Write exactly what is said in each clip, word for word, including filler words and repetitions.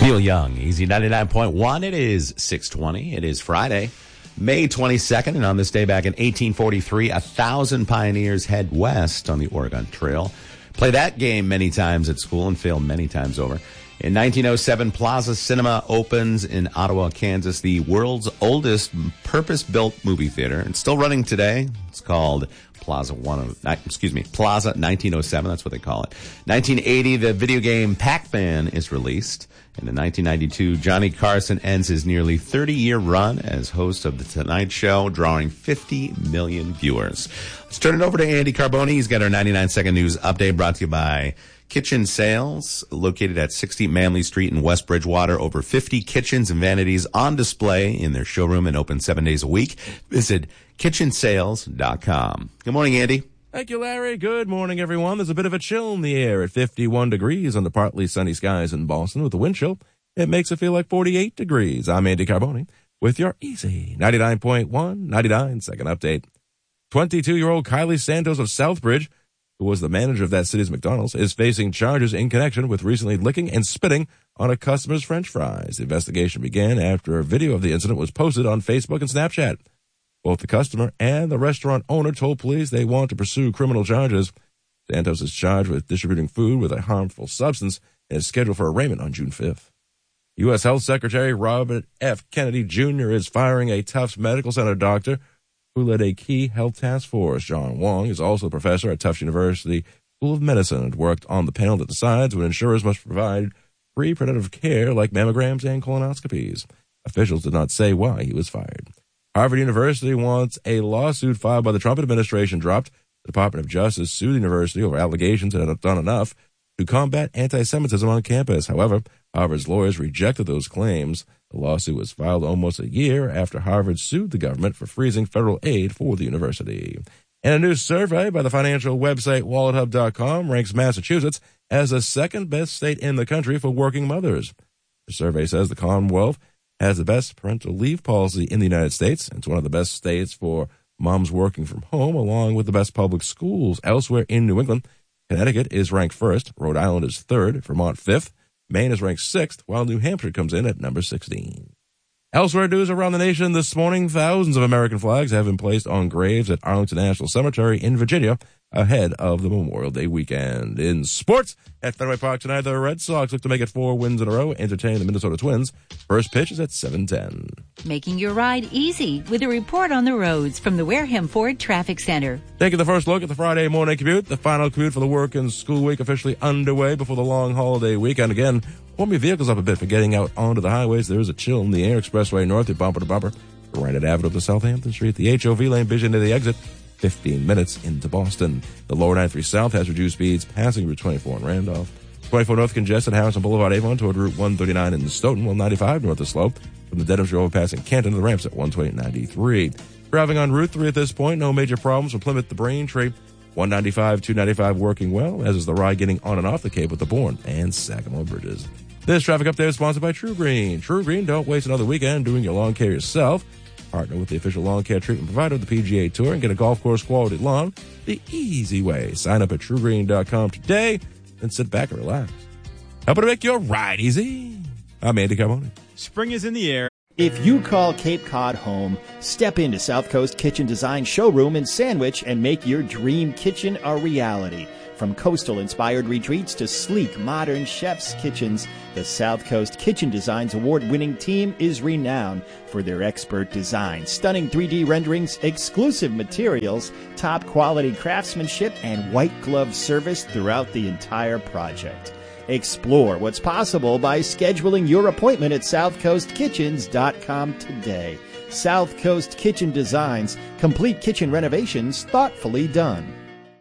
Neil Young, Easy ninety-nine point one. It is six twenty. It is Friday, May twenty-second. And on this day back in eighteen forty-three, a thousand pioneers head west on the Oregon Trail. Play that game many times at school and fail many times over. In nineteen oh seven, Plaza Cinema opens in Ottawa, Kansas, the world's oldest purpose-built movie theater. It's still running today. It's called Plaza one, excuse me, Plaza nineteen oh seven. That's what they call it. nineteen eighty, the video game Pac-Man is released. And in nineteen ninety-two, Johnny Carson ends his nearly thirty-year run as host of The Tonight Show, drawing fifty million viewers. Let's turn it over to Andy Carboni. He's got our ninety-nine second news update brought to you by Kitchen Sales, located at sixty Manley Street in West Bridgewater. Over fifty kitchens and vanities on display in their showroom and open seven days a week. Visit kitchen sales dot com. Good morning, Andy. Thank you, Larry. Good morning, everyone. There's a bit of a chill in the air at fifty-one degrees under partly sunny skies in Boston. With the wind chill, it makes it feel like forty-eight degrees. I'm Andy Carboni with your Easy ninety-nine point one, ninety-nine second update. twenty-two-year-old Kylie Santos of Southbridge, who was the manager of that city's McDonald's, is facing charges in connection with recently licking and spitting on a customer's French fries. The investigation began after a video of the incident was posted on Facebook and Snapchat. Both the customer and the restaurant owner told police they want to pursue criminal charges. Santos is charged with distributing food with a harmful substance and is scheduled for arraignment on June fifth. U S Health Secretary Robert F. Kennedy Junior is firing a Tufts Medical Center doctor who led a key health task force. John Wong is also a professor at Tufts University School of Medicine and worked on the panel that decides when insurers must provide free preventative care like mammograms and colonoscopies. Officials did not say why he was fired. Harvard University wants a lawsuit filed by the Trump administration dropped. The Department of Justice sued the university over allegations it had done enough to combat anti-Semitism on campus. However, Harvard's lawyers rejected those claims. The lawsuit was filed almost a year after Harvard sued the government for freezing federal aid for the university. And a new survey by the financial website wallet hub dot com ranks Massachusetts as the second best state in the country for working mothers. The survey says the Commonwealth has the best parental leave policy in the United States. It's one of the best states for moms working from home, along with the best public schools. Elsewhere in New England, Connecticut is ranked first, Rhode Island is third, Vermont fifth, Maine is ranked sixth, while New Hampshire comes in at number sixteen. Elsewhere news around the nation this morning, thousands of American flags have been placed on graves at Arlington National Cemetery in Virginia ahead of the Memorial Day weekend. In sports, at Fenway Park tonight, the Red Sox look to make it four wins in a row, entertaining the Minnesota Twins. First pitch is at seven ten. Making your ride easy with a report on the roads from the Wareham Ford Traffic Center. Taking the first look at the Friday morning commute, the final commute for the work and school week officially underway before the long holiday weekend. Again, warm your vehicles up a bit for getting out onto the highways. There is a chill in the air. Expressway north, you're bumper to bumper. Granite Avenue to Southampton Street. The H O V lane busy near the exit. fifteen minutes into Boston. The lower ninety-three South has reduced speeds passing Route twenty-four in Randolph. twenty-four North congested Harrison Boulevard Avon toward Route one thirty-nine in Stoughton, while ninety-five North is slow from the Dedham Street overpass in Canton to the ramps at one twenty ninety-three. Driving on Route three at this point, no major problems from Plymouth to Braintree. one ninety-five, two ninety-five working well, as is the ride getting on and off the Cape with the Bourne and Sagamore bridges. This traffic update is sponsored by True Green. True Green, don't waste another weekend doing your lawn care yourself. Partner with the official lawn care treatment provider of the P G A Tour and get a golf course quality lawn the easy way. Sign up at true green dot com today and sit back and relax. Helping to make your ride easy. I'm Andy Carboni. Spring is in the air. If you call Cape Cod home, step into South Coast Kitchen Design Showroom in Sandwich and make your dream kitchen a reality. From coastal-inspired retreats to sleek, modern chef's kitchens, the South Coast Kitchen Design's award-winning team is renowned for their expert design, stunning three D renderings, exclusive materials, top-quality craftsmanship, and white-glove service throughout the entire project. Explore what's possible by scheduling your appointment at south coast kitchens dot com today. South Coast Kitchen Designs, complete kitchen renovations thoughtfully done.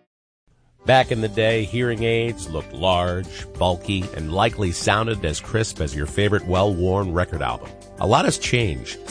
Back in the day, hearing aids looked large, bulky, and likely sounded as crisp as your favorite well-worn record album. A lot has changed